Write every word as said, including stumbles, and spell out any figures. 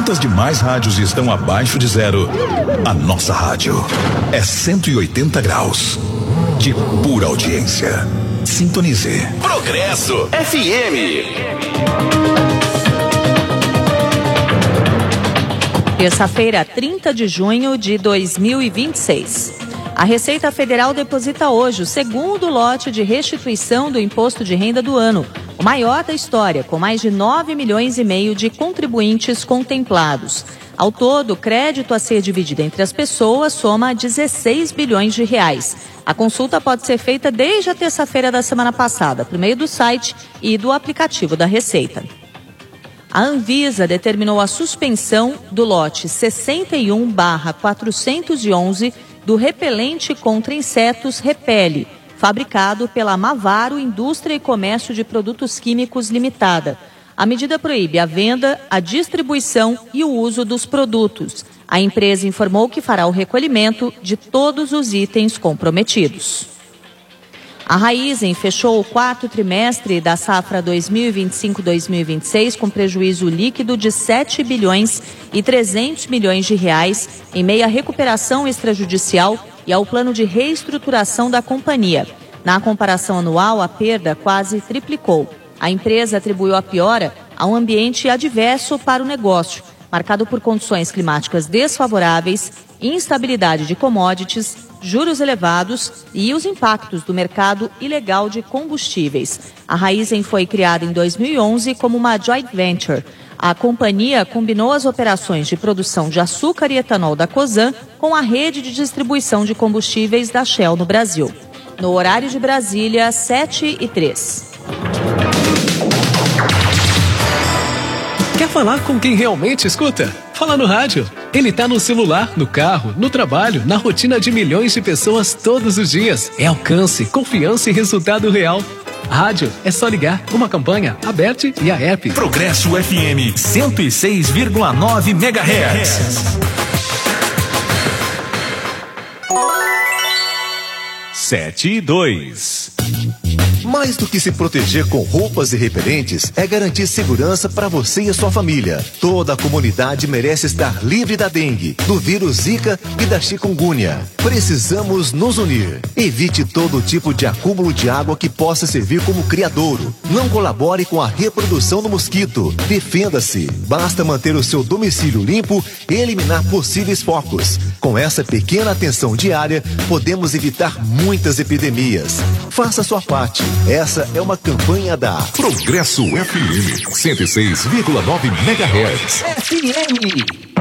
as demais rádios estão abaixo de zero, a nossa rádio é cento e oitenta graus de pura audiência. Sintonize. Progresso F M. Terça-feira, trinta de junho de dois mil e vinte e seis. A Receita Federal deposita hoje o segundo lote de restituição do imposto de renda do ano, o maior da história, com mais de nove milhões e meio de contribuintes contemplados. Ao todo, o crédito a ser dividido entre as pessoas soma dezesseis bilhões de reais. A consulta pode ser feita desde a terça-feira da semana passada, por meio do site e do aplicativo da Receita. A Anvisa determinou a suspensão do lote sessenta e um barra quatrocentos e onze do repelente contra insetos Repele, fabricado pela Mavaro Indústria e Comércio de Produtos Químicos Limitada. A medida proíbe a venda, a distribuição e o uso dos produtos. A empresa informou que fará o recolhimento de todos os itens comprometidos. A Raízen fechou o quarto trimestre da safra dois mil e vinte e cinco, dois mil e vinte e seis com prejuízo líquido de sete bilhões e trezentos milhões de reais, em meio à recuperação extrajudicial e ao plano de reestruturação da companhia. Na comparação anual, a perda quase triplicou. A empresa atribuiu a piora a um ambiente adverso para o negócio, marcado por condições climáticas desfavoráveis, instabilidade de commodities, juros elevados e os impactos do mercado ilegal de combustíveis. A Raízen foi criada em dois mil e onze como uma joint venture. A companhia combinou as operações de produção de açúcar e etanol da Cosan com a rede de distribuição de combustíveis da Shell no Brasil. No horário de Brasília, sete e três. Quer falar com quem realmente escuta? Fala no rádio. Ele tá no celular, no carro, no trabalho, na rotina de milhões de pessoas todos os dias. É alcance, confiança e resultado real. Rádio é só ligar. Uma campanha aberta e a app. Progresso F M cento e seis vírgula nove megahertz. Sete e dois. Mais do que se proteger com roupas e repelentes, é garantir segurança para você e a sua família. Toda a comunidade merece estar livre da dengue, do vírus Zika e da chikungunya. Precisamos nos unir. Evite todo tipo de acúmulo de água que possa servir como criadouro. Não colabore com a reprodução do mosquito. Defenda-se. Basta manter o seu domicílio limpo e eliminar possíveis focos. Com essa pequena atenção diária, podemos evitar muitas epidemias. Faça a sua parte. Essa é uma campanha da Progresso F M cento e seis vírgula nove megahertz. F M.